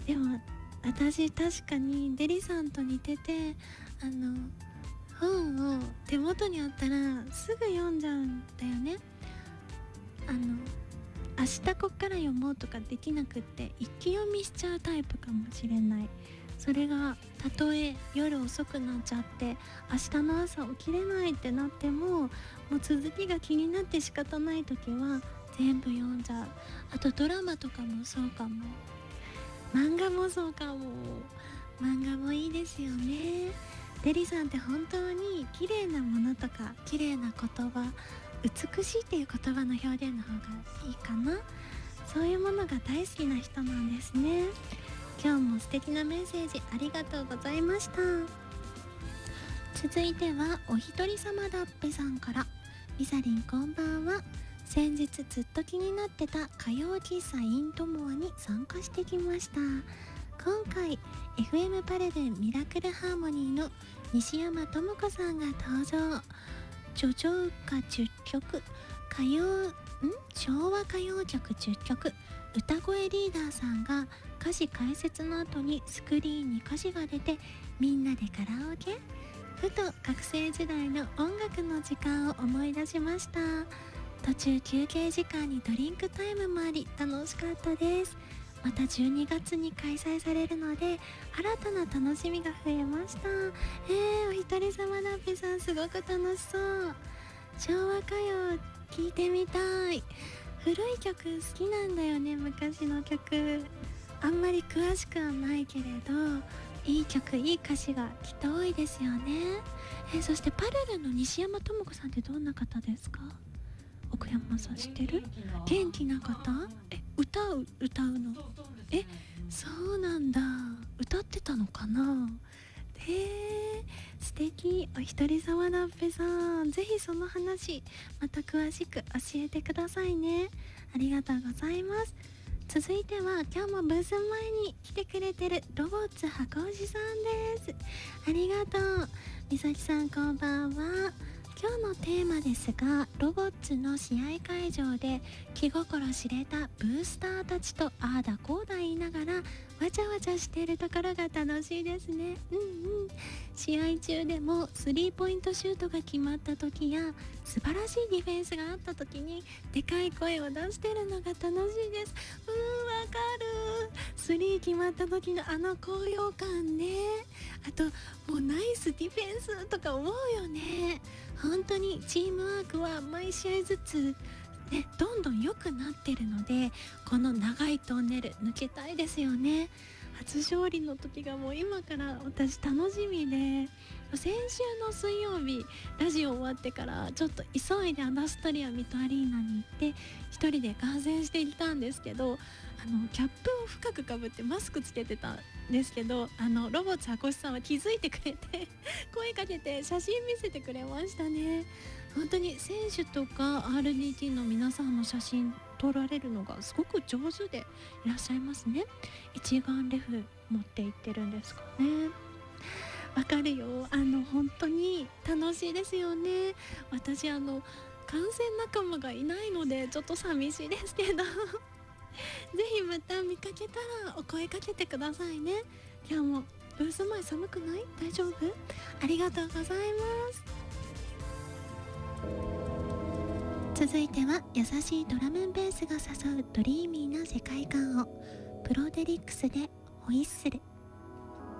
でも私確かにデリさんと似てて、本を手元にあったらすぐ読んじゃうんだよね。明日こっから読もうとかできなくって一気読みしちゃうタイプかもしれない。それがたとえ夜遅くなっちゃって明日の朝起きれないってなっても、もう続きが気になって仕方ない時は全部読んじゃう。あとドラマとかもそうかも、漫画もそうかも。漫画もいいですよね。デリさんって本当に綺麗なものとか綺麗な言葉、美しいっていう言葉の表現の方がいいかな。そういうものが大好きな人なんですね。今日も素敵なメッセージありがとうございました。続いてはお一人様だっぺさんから。みさりんこんばんは。先日ずっと気になってた歌謡喫茶イントモアに参加してきました。今回 FM パレデンミラクルハーモニーの西山智子さんが登場。叙情歌10曲、昭和歌謡曲10曲、歌声リーダーさんが歌詞解説の後にスクリーンに歌詞が出てみんなでカラオケ。ふと学生時代の音楽の時間を思い出しました。途中休憩時間にドリンクタイムもあり楽しかったです。また12月に開催されるので新たな楽しみが増えました。お一人様だっぺさんすごく楽しそう。昭和歌謡聴いてみたい。古い曲好きなんだよね。昔の曲あんまり詳しくはないけれどいい曲いい歌詞がきっと多いですよね。そしてパレルの西山智子さんってどんな方ですか？奥山さん知ってる？元気な方？歌うの？そうなんだ。歌ってたのかな？素敵。お一人様だっぺさん、ぜひその話また詳しく教えてくださいね。ありがとうございます。続いては今日もブース前に来てくれてるロボッツ箱推さんです。ありがとう。みさきさんこんばんは。今日のテーマですが、ロボッツの試合会場で気心知れたブースターたちとああだこうだ言いながらわちゃわちゃしているところが楽しいですね。試合中でもスリーポイントシュートが決まった時や素晴らしいディフェンスがあった時にでかい声を出してるのが楽しいです。わかる。スリー決まった時のあの高揚感ね。あともうナイスディフェンスとか思うよね。本当にチームワークは毎試合ずつね、どんどん良くなってるので、この長いトンネル抜けたいですよね。初勝利の時がもう今から私楽しみで、先週の水曜日ラジオ終わってからちょっと急いでアダストリアミッドアリーナに行って一人で観戦していたんですけど、キャップを深くかぶってマスクつけてたんですけど、ロボッツ箱さんは気づいてくれて声かけて写真見せてくれましたね。本当に選手とか RDT の皆さんの写真撮られるのがすごく上手でいらっしゃいますね。一眼レフ持って行ってるんですかね。わかるよ。本当に楽しいですよね。私観戦仲間がいないのでちょっと寂しいですけどぜひまた見かけたらお声かけてくださいね。今日もブース前寒くない？大丈夫？ありがとうございます。続いては優しいドラムンベースが誘うドリーミーな世界観をプロデリックスでホイッスル。